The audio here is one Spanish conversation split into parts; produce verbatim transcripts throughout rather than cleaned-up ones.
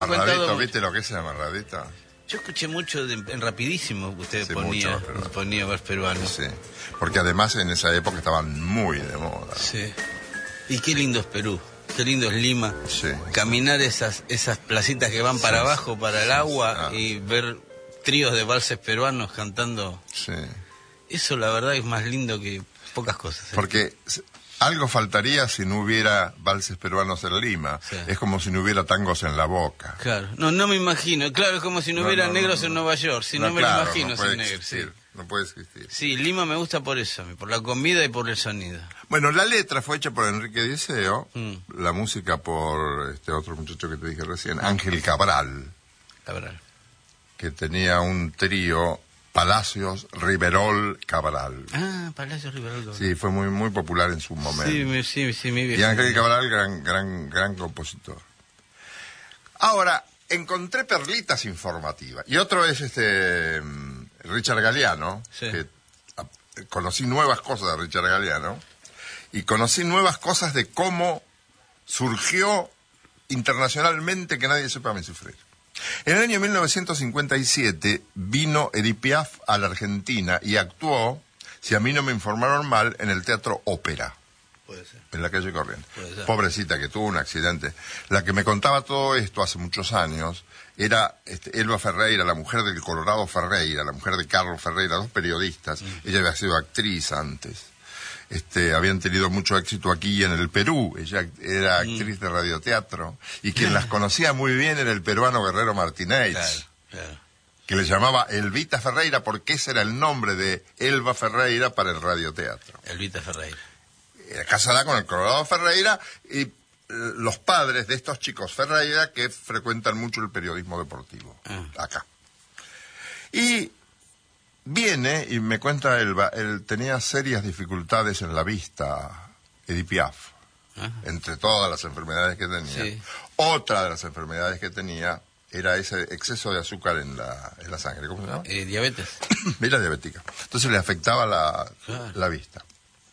Amarradito, ¿viste lo que es el amarradito? Yo escuché mucho de, en Rapidísimo que usted Sí, ponía, mucho, pero... ponía vers peruanos. Sí, porque además en esa época estaban muy de moda. Sí. Y qué lindo es Perú, qué lindo es Lima. Sí. Caminar esas esas placitas que van Sí, para sí, abajo, para sí, el agua, sí. Ah. y ver tríos de valses peruanos cantando. Sí. Eso la verdad es más lindo que pocas cosas. ¿eh? Porque algo faltaría si no hubiera valses peruanos en Lima. Sí. Es como si no hubiera tangos en La Boca. Claro, no no me imagino. Claro, es como si no, no hubiera no, negros no, no. en Nueva York. Si no, no me claro, lo imagino no puede sin negros. Existir, sí. No puede existir. Sí, Lima me gusta por eso, por la comida y por el sonido. Bueno, la letra fue hecha por Enrique Diceo, mm. la música por este otro muchacho que te dije recién, Ángel Cabral. Cabral. Que tenía un trío, Palacios Riverol Cabral. Ah, Palacios Riverol Cabral. Sí, fue muy muy popular en su momento. Sí, me, sí, sí, mi viejo. Y Ángel Cabral, gran, gran, gran compositor. Ahora, encontré perlitas informativas. Y otro es este Richard Galliano, sí. que a, conocí nuevas cosas de Richard Galliano, y conocí nuevas cosas de cómo surgió internacionalmente Que Nadie Sepa Mi Sufrir. En el año mil novecientos cincuenta y siete vino Edith Piaf a la Argentina y actuó, si a mí no me informaron mal, en el Teatro Ópera. Puede ser. En la calle Corrientes. Puede ser. Pobrecita, que tuvo un accidente. La que me contaba todo esto hace muchos años era este, Elba Ferreira, la mujer del Colorado Ferreira, la mujer de Carlos Ferreira, dos periodistas. Mm. Ella había sido actriz antes. Este, habían tenido mucho éxito aquí en el Perú. Ella era actriz mm. de radioteatro. Y quien las conocía muy bien era el peruano Guerrero Martínez. Claro, claro. Que le llamaba Elvita Ferreira porque ese era el nombre de Elba Ferreira para el radioteatro. Elvita Ferreira. Era casada con el Colorado Ferreira y eh, los padres de estos chicos Ferreira que frecuentan mucho el periodismo deportivo. Ah. Acá. Y... viene y me cuenta Elba, él tenía serias dificultades en la vista, Edith Piaf, ajá, entre todas las enfermedades que tenía. Sí. Otra de las enfermedades que tenía era ese exceso de azúcar en la, en la sangre. ¿Cómo se llama? Eh, diabetes. Era diabética. Entonces le afectaba la, claro. la vista.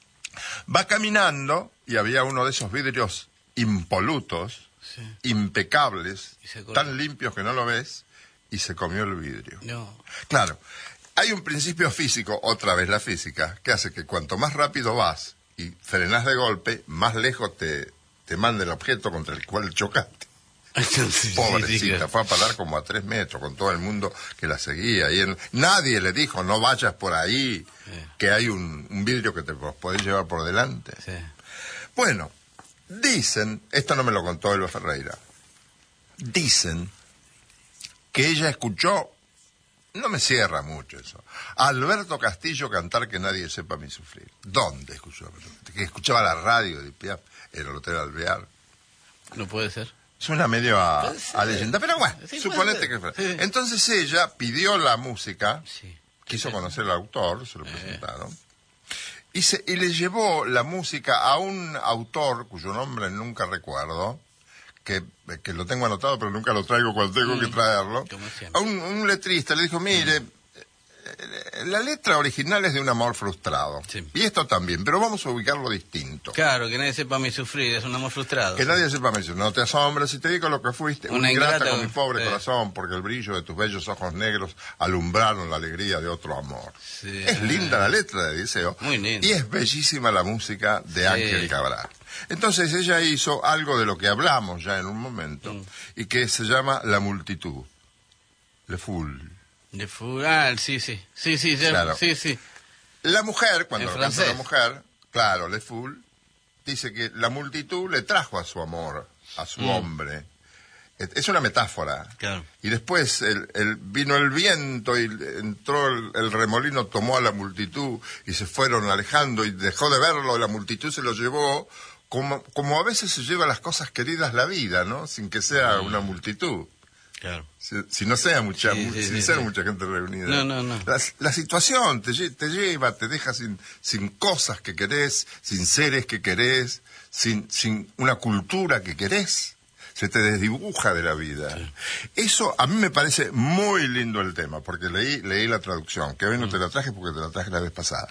Va caminando y había uno de esos vidrios impolutos, sí, impecables, tan limpios que no lo ves, y se comió el vidrio. No. Claro. Hay un principio físico, otra vez la física, que hace que cuanto más rápido vas y frenás de golpe, más lejos te, te manda el objeto contra el cual chocaste. Sí, Pobrecita, sí, sí, fue a parar como a tres metros con todo el mundo que la seguía. Y él, nadie le dijo, no vayas por ahí, sí, que hay un, un vidrio que te podés llevar por delante. Sí. Bueno, dicen, esto no me lo contó Elba Ferreira, dicen que ella escuchó, no me cierra mucho eso, a Alberto Castillo cantar Que Nadie Sepa Mi Sufrir. ¿Dónde escuchó Alberto Castillo? Que escuchaba la radio de Piaf en el Hotel Alvear. No puede ser. Suena medio a, a leyenda, pero bueno, sí, suponete que fue. Sí. Entonces ella pidió la música, sí, quiso conocer al autor, se lo presentaron, eh. y, se, y le llevó la música a un autor cuyo nombre nunca recuerdo, Que, que lo tengo anotado pero nunca lo traigo cuando tengo mm. que traerlo, a un, un letrista. Le dijo, mire, mm. la letra original es de un amor frustrado, sí, y esto también, pero vamos a ubicarlo distinto. Claro, que nadie sepa mi sufrir, es un amor frustrado. Que sí, nadie sepa mi sufrir, no te asombres si te digo lo que fuiste, una ingrata, ingrata con mi pobre eh. corazón, porque el brillo de tus bellos ojos negros alumbraron la alegría de otro amor. Sí. Es linda la letra de Diceo, muy linda, y es bellísima la música de sí. Ángel Cabral. Entonces ella hizo algo de lo que hablamos ya en un momento, mm. y que se llama La Multitud, Le Foule. Le Foule, ah, sí, sí, sí, sí, claro. sí, sí. La mujer, cuando lo canta la mujer, claro, Le Foule, dice que la multitud le trajo a su amor, a su mm. hombre. Es una metáfora. Claro. Y después el, el, vino el viento y entró el, el remolino, tomó a la multitud y se fueron alejando y dejó de verlo, la multitud se lo llevó, como, como a veces se lleva las cosas queridas la vida, ¿no? Sin que sea mm. una multitud. Claro. Si, si no sea mucha, sí, mu sí, sin sí, ser sí. mucha gente reunida. No, no, no. La, la situación te, te lleva, te deja sin, sin cosas que querés, sin seres que querés, sin, sin una cultura que querés. Se te desdibuja de la vida. Sí. Eso a mí me parece muy lindo el tema, porque leí leí la traducción, que hoy no mm. te la traje porque te la traje la vez pasada.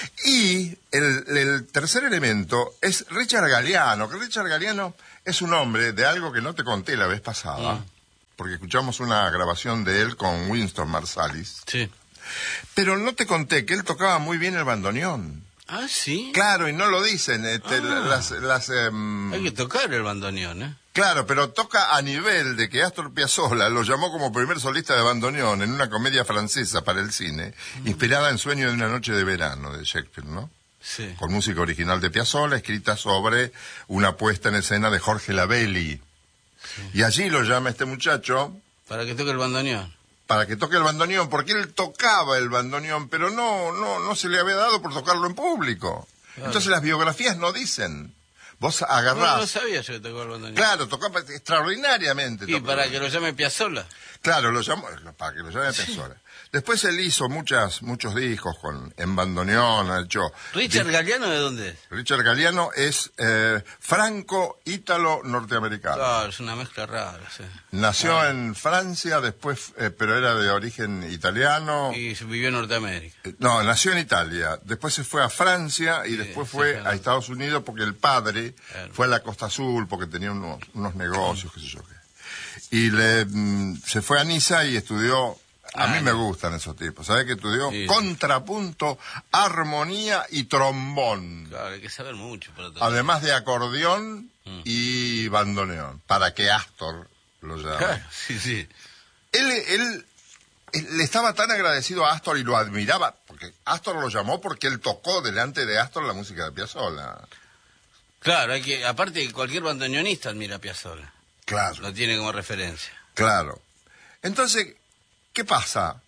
Y el, el tercer elemento es Richard Galliano, que Richard Galliano es un hombre de algo que no te conté la vez pasada, mm. porque escuchamos una grabación de él con Winston Marsalis. Sí. Pero no te conté que él tocaba muy bien el bandoneón. Ah, sí. Claro, y no lo dicen. Este, Ah. las, las, um... Hay que tocar el bandoneón, ¿eh? Claro, pero toca a nivel de que Astor Piazzolla lo llamó como primer solista de bandoneón en una comedia francesa para el cine, mm. inspirada en Sueño de una noche de verano de Shakespeare, ¿no? Sí. Con música original de Piazzolla, escrita sobre una puesta en escena de Jorge Lavelli. Sí. Y allí lo llama este muchacho... Para que toque el bandoneón. Para que toque el bandoneón, porque él tocaba el bandoneón, pero no, no, no se le había dado por tocarlo en público. Claro. Entonces las biografías no dicen... Vos agarrás... No, no sabía yo que tocaba el bandoneón. Claro, tocaba extraordinariamente. ¿Y para que lo llame Piazzolla? Claro, lo llamó, para que lo llame Piazzolla. Sí. Después él hizo muchas, muchos discos con, en bandoneón, ha hecho... ¿Richard Galliano de dónde es? Richard Galliano es eh, franco-ítalo-norteamericano. Claro, es una mezcla rara, sí. Nació ah. en Francia, después, eh, pero era de origen italiano. Y vivió en Norteamérica. Eh, no, nació en Italia, después se fue a Francia y sí, después fue sí, claro. a Estados Unidos porque el padre claro. fue a la Costa Azul porque tenía unos, unos negocios, qué sé yo qué. Y le, mm, se fue a Niza y estudió... A ah, mí me gustan esos tipos. ¿Sabes que estudió? Sí. Contrapunto, armonía y trombón. Claro, hay que saber mucho para todo. Además de acordeón mm. y bandoneón. Para que Astor lo llame. Claro, sí, sí. Él, él, él le estaba tan agradecido a Astor y lo admiraba, porque Astor lo llamó porque él tocó delante de Astor la música de Piazzolla. Claro, hay que, aparte cualquier bandoneonista admira a Piazzolla. Claro. Lo tiene como referencia. Claro. Entonces... ¿Qué pasa?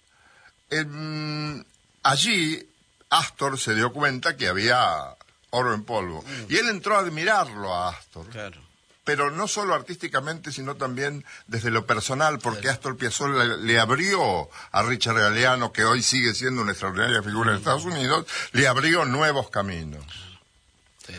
Eh, allí Astor se dio cuenta que había oro en polvo. Mm. Y él entró a admirarlo a Astor. Claro. Pero no solo artísticamente, sino también desde lo personal, porque claro. Astor Piazzolla le, le abrió a Richard Galliano, que hoy sigue siendo una extraordinaria figura mm. en Estados Unidos, le abrió nuevos caminos. Sí.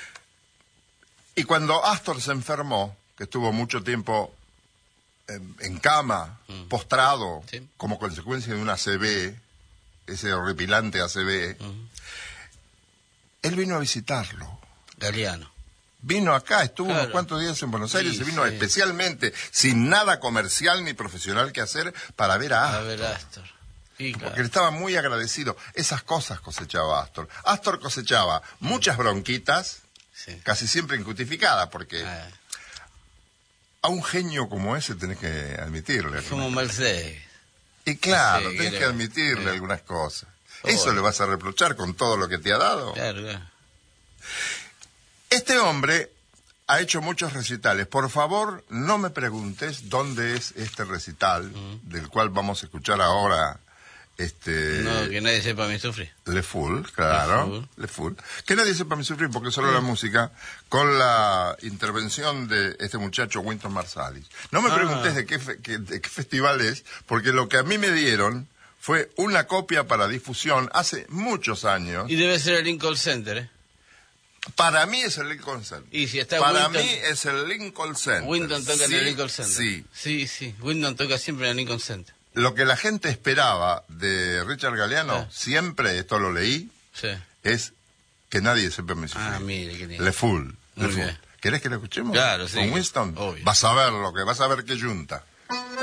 Y cuando Astor se enfermó, que estuvo mucho tiempo... En, en cama, mm. postrado, sí. como consecuencia de una A C V, ese horripilante A C V, mm. él vino a visitarlo. Galliano. Vino acá, estuvo claro. unos cuantos días en Buenos Aires, sí, se vino sí. especialmente, sin nada comercial ni profesional que hacer, para ver a Astor. A ver a Astor. Sí, claro. Porque él estaba muy agradecido. Esas cosas cosechaba Astor. Astor cosechaba mm. muchas bronquitas, sí. casi siempre injustificadas, porque... Ah. A un genio como ese tenés que admitirle. Como Mercedes. Y claro, sí, sí, tenés creo. que admitirle sí. algunas cosas. Oh, ¿Eso bueno. le vas a reprochar con todo lo que te ha dado? Claro, claro. Este hombre ha hecho muchos recitales. Por favor, no me preguntes dónde es este recital, mm. del cual vamos a escuchar ahora... Este, no, que nadie sepa mi sufrir. Le Fool, claro, Le Fool. Le Fool. Que nadie sepa mi sufrir, porque solo mm. la música, con la intervención de este muchacho Winston Marsalis. No me ah. preguntes de qué, fe, que, de qué festival es, porque lo que a mí me dieron fue una copia para difusión hace muchos años. Y debe ser el Lincoln Center, ¿eh? Para mí es el Lincoln Center. Y si está Para Winton, mí es el Lincoln Center. Winton toca sí, en el Lincoln Center. Sí, sí, sí. Winton toca siempre en el Lincoln Center. Lo que la gente esperaba de Richard Galliano, ah. siempre, esto lo leí, sí. es que nadie sepa mi sufrir. Ah, mire, qué lindo. Le Fool. Le Fool. ¿Querés que lo escuchemos? Claro, sí. Con Winston. Obvio. Vas a ver lo que vas a ver que junta.